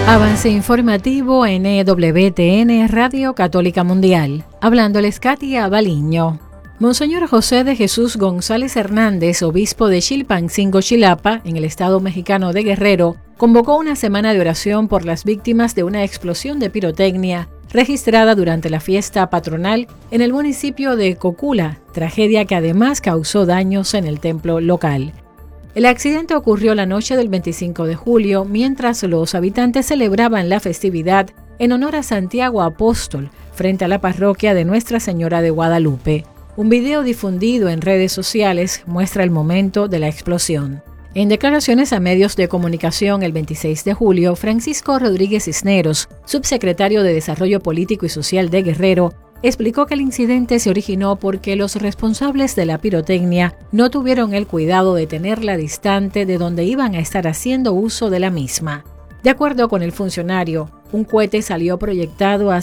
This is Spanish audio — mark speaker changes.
Speaker 1: Avance informativo NWTN Radio Católica Mundial. Hablándoles Katia Baliño. Monseñor José de Jesús González Hernández, obispo de Chilpancingo, Chilapa, en el estado mexicano de Guerrero, convocó una semana de oración por las víctimas de una explosión de pirotecnia registrada durante la fiesta patronal en el municipio de Cocula, tragedia que además causó daños en el templo local. El accidente ocurrió la noche del 25 de julio, mientras los habitantes celebraban la festividad en honor a Santiago Apóstol, frente a la parroquia de Nuestra Señora de Guadalupe. Un video difundido en redes sociales muestra el momento de la explosión. En declaraciones a medios de comunicación el 26 de julio, Francisco Rodríguez Cisneros, subsecretario de Desarrollo Político y Social de Guerrero, explicó que el incidente se originó porque los responsables de la pirotecnia no tuvieron el cuidado de tenerla distante de donde iban a estar haciendo uso de la misma. De acuerdo con el funcionario, un cohete salió proyectado hacia